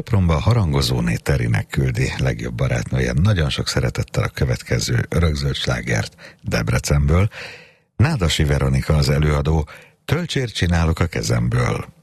Sopronba a harangozóné Terinek küldi legjobb barátnője nagyon sok szeretettel a következő örökzöld slágert Debrecenből. Nádasi Veronika az előadó, Tölcsért csinálok a kezemből.